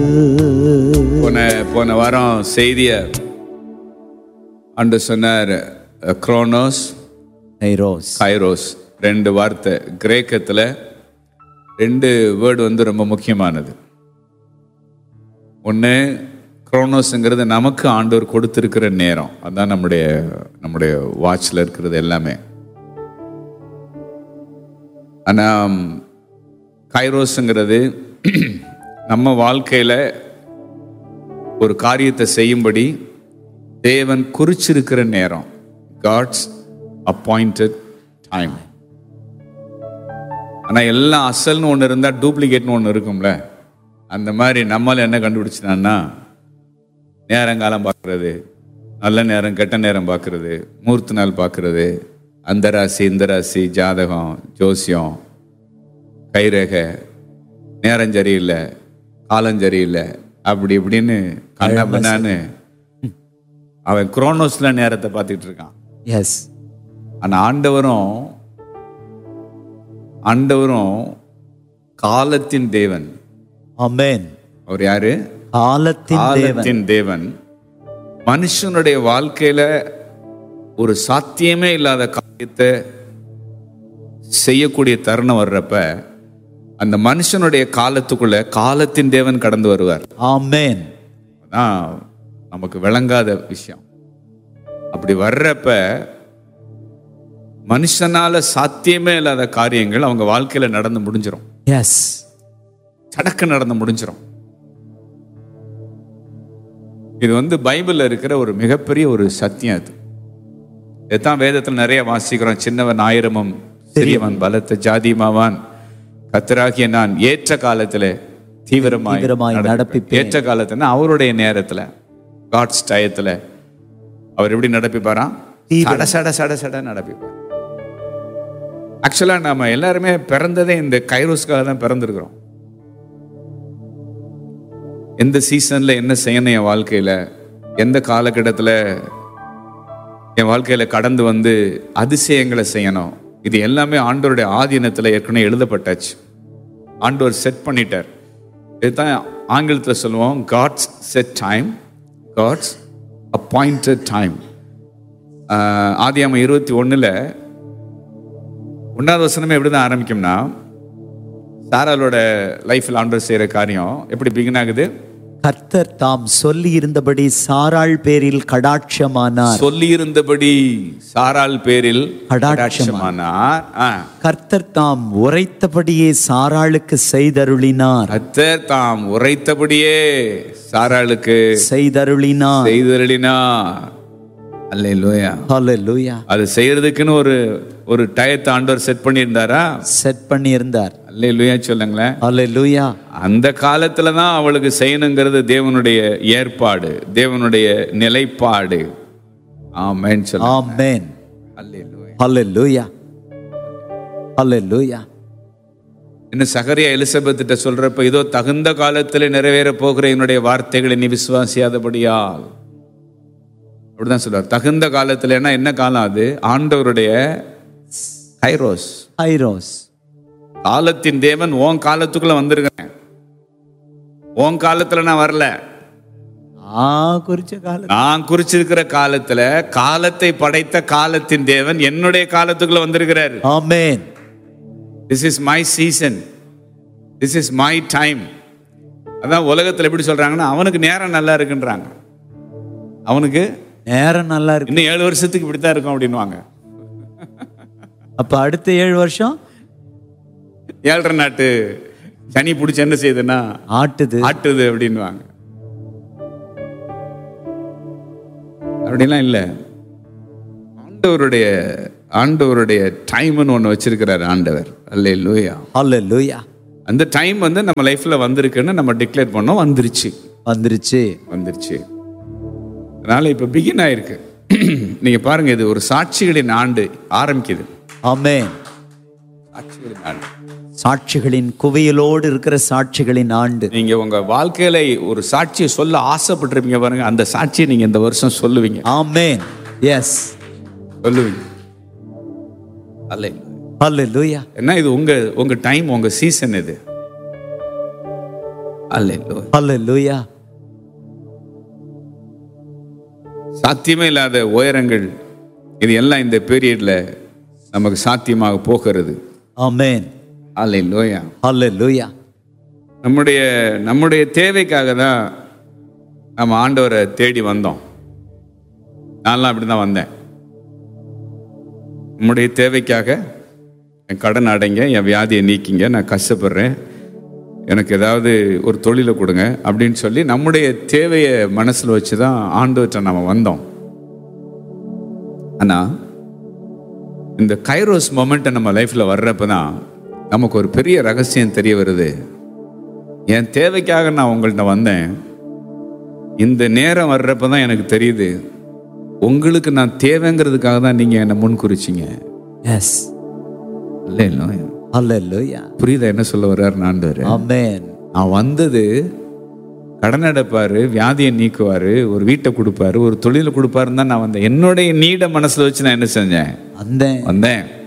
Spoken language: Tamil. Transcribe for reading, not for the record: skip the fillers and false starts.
போன வாரம் செய்திய ஆண்டவர் சொன்னார், குரோனோஸ் கைரோஸ். 2 வார்த்தை கிரேக்கத்தில், 2 வேர்டு வந்து ரொம்ப முக்கியமானது. ஒன்று, குரோனோஸுங்கிறது நமக்கு ஆண்டவர் கொடுத்திருக்கிற நேரம், அதுதான் நம்முடைய வாட்சில் இருக்கிறது எல்லாமே. ஆனால் கைரோஸுங்கிறது நம்ம வாழ்க்கையில் ஒரு காரியத்தை செய்யும்படி தேவன் குறிச்சிருக்கிற நேரம், காட்ஸ் அப்பாயிண்டட் டைம். ஆனால் எல்லாம் அசல்னு ஒன்று இருந்தால் டூப்ளிகேட்னு ஒன்று இருக்கும்ல, அந்த மாதிரி நம்மளால் என்ன கண்டுபிடிச்சினான்னா, நேரங்காலம் பார்க்குறது, நல்ல நேரம் கெட்ட நேரம் பார்க்குறது, மூர்த்த நாள் பார்க்குறது, அந்த ராசி இந்த ராசி, ஜாதகம், ஜோசியம், கைரேகை, நேரம் சரியில்லை, காலம் சரியில்லை, அப்படி இப்படின்னு கண்ணான்னு அவன் குரோனோஸ்ல நேரத்தை பார்த்துக்கிட்டு இருக்கான். எஸ். ஆனா ஆண்டவரும் காலத்தின் தேவன். ஆமென். அவர் யாரு? காலத்தின் தேவன். மனுஷனுடைய வாழ்க்கையில ஒரு சாத்தியமே இல்லாத காரியத்தை செய்யக்கூடிய தருணம் வர்றப்ப அந்த மனுஷனுடைய காலத்துக்குள்ள காலத்தின் தேவன் கடந்து வருவார். ஆமென். அதான் நமக்கு விளங்காத விஷயம். அப்படி வர்றப்ப மனுஷனால சாத்தியமே இல்லாத காரியங்கள் அவங்க வாழ்க்கையில நடந்து முடிஞ்சிடும். எஸ். சடக்கு நடந்து முடிஞ்சிடும். இது வந்து பைபிள்ல இருக்கிற ஒரு மிகப்பெரிய ஒரு சத்தியம். அது இதுதான் வேதத்தில் நிறைய வாசிக்கிறோம். சின்னவன் ஆயிரமும் சிறியவன் பலத்த ஜாதிமாவான், கர்த்தராகிய நான் ஏற்ற காலத்துல தீவிரமாய் நடப்பிப்பேன். ஏற்ற காலத்துல அவருடைய நேரத்துல, காட்ஸ் டயத்துல அவர் எப்படி நடப்பிப்பாராம்? சட சட சட சட நடப்பிப்பார். ஆக்சுவலா நாம எல்லாருமே பிறந்ததே இந்த கைரோஸ்காக தான் பிறந்திருக்கிறோம். எந்த சீசன்ல என்ன செய்யணும், என் வாழ்க்கையில எந்த காலகட்டத்தில் என் வாழ்க்கையில கடந்து வந்து அதிசயங்களை செய்யணும், இது எல்லாமே ஆண்டவருடைய ஆதீனத்தில் ஏற்கனவே எழுதப்பட்டாச்சு. ஆண்டவர் செட் பண்ணிட்டார். இதுதான் ஆங்கிலத்தில் சொல்லுவோம், God's set time, God's appointed time. ஆதியாகமம் 21 1வது வசனமே எப்படி தான் ஆரம்பிக்கும்னா, சாராளோட லைஃப்ல ஆண்டவர் செய்யற காரியம் எப்படி பிகின் ஆகுது? கர்த்தர் தாம் சொல்லி இருந்தபடி சாராள் பேரில் கடாட்சமானார். சொல்லி இருந்தபடி சாராள் பேரில் கடாட்சமானார். கர்த்தர் தாம் உரைத்தபடியே சாராளுக்கு செய்தருளினார். கர்த்தர் தாம் உரைத்தபடியே சாராளுக்கு செய்தருளினார். அல்லேலூயா, ஹல்லேலூயா. அது செய்யறதுக்குன்னு ஒரு டயத்தை ஆண்டவர் செட் பண்ணியிருந்தாரா? செட் பண்ணியிருந்தார். அல்லேலூயா சொல்லுங்களேன். அல்லேலூயா. அந்த காலத்துல தான் அவளுக்கு செய்யணுங்கிறது தேவனுடைய ஏற்பாடு, தேவனுடைய நிலைப்பாடு. ஆமென் சொல்லுங்க. ஆமென். அல்லேலூயா, ஹல்லேலூயா, ஹல்லேலூயா. இன்னும் சகரியா எலிசபெத்திட்ட சொல்றப்ப, இதோ தகுந்த காலத்தில் நிறைவேற போகிற என்னுடைய வார்த்தைகளை நீ விசுவாசியாதபடியால், அப்படிதான் சொல்றார். தகுந்த காலத்துல என்ன காலம் அது? ஆண்டவருடைய கைரோஸ். காலத்தின் தேவன் உன் காலத்துக்குள்ள வந்திருக்கிறேன். உன் காலத்துல நான் வரல, நான் குறிச்சிருக்கிற காலத்துல காலத்தை படைத்த காலத்தின் தேவன் என்னுடைய காலத்துக்குள்ள வந்திருக்கிறார். ஆமென். This is my season, this is my time. அதான் உலகத்துல எப்படி சொல்றாங்கன்னா, அவனுக்கு நேரம் நல்லா இருக்குன்றாங்க. அவனுக்கு நேரம் நல்லா இருக்கு, இன்னும் 7 வருஷத்துக்கு இப்படித்தான் இருக்கும் அப்படின்வாங்க. அப்ப அடுத்த 7 வருஷம் 7.5 நாட்டு சனி பிடிச்சி என்ன செய்யுதுன்னா ஆட்டுது அப்படின்வாங்க. அப்படிலாம் இல்லை. ஆண்டவருடைய டைம்னு ஒன்று வச்சிருக்கிறார் ஆண்டவர். அல்லேலூயா, அல்லேலூயா. அந்த டைம் வந்து நம்ம லைஃப்ல வந்திருக்குன்னு நம்ம டிக்ளேர் பண்ணோம். வந்துருச்சு. அதனால இப்ப பிகின் ஆயிருக்கு. நீங்க பாருங்க, இது ஒரு சாட்சிகளின் ஆண்டு ஆரம்பிக்குது. ஆமென். சாட்சிகளின் குவியலோடு இருக்கிற சாட்சிகளின் ஆண்டு. நீங்க உங்க வாழ்க்கையில ஒரு சாட்சியை சொல்ல ஆசைப்பட்டிருப்பீங்க பாருங்க, அந்த சாட்சியை நீங்க இந்த வருஷம் சொல்லுவீங்க. ஆமென். எஸ், சொல்லுவீங்க. அல்லேலூயா. என்ன இது உங்க டைம், உங்க சீசன் இது. அல்லேலூயா. ஹalleluya. சாத்தியமே இல்லாத உயரங்கள் இது எல்லாம் இந்த பீரியட்ல நமக்கு சாத்தியமாக போகிறது. ஆமென். அல்லேலூயா. ஹalleluya. நம்முடைய தேவைக்காக தான் நம்ம ஆண்டவரை தேடி வந்தோம். நான்லாம் அப்படி தான் வந்தேன். நம்முடைய தேவைக்காக என் கடன் அடைங்க, என் வியாதியை நீக்கிங்க, நான் கஷ்டப்படுறேன், எனக்கு ஏதாவது ஒரு தொழிலை கொடுங்க அப்படின்னு சொல்லி நம்முடைய தேவையை மனசில் வச்சு தான் ஆண்டவர்கிட்ட நம்ம வந்தோம். ஆனால் இந்த கைரோஸ் மொமெண்ட்டை நம்ம லைஃப்பில் வர்றப்ப தான் நமக்கு ஒரு பெரிய ரகசியம் தெரிய வருது. என் தேவைக்காக நான் உங்கள்கிட்ட வந்தேன். இந்த நேரம் வர்றப்ப தான் எனக்கு தெரியுது, உங்களுக்கு நான் தேவைங்கிறதுக்காக தான் நீங்கள் என்னை முன் குறிச்சிங்க. எஸ். இல்லை ஹalleluya. புரியுதா என்ன சொல்ல வர்றாரு ஆண்டவர்? ஆமென். நான் வந்தது கடன் அடைப்பாரு, வியாதியை நீக்குவாரு, ஒரு வீட்டை கொடுப்பாரு, ஒரு தொழிலை கொடுப்பாருன்னு தான் நான் வந்தேன். என்னுடைய நீட மனசுல வச்சு நான் என்ன செஞ்சேன்? வந்தேன்.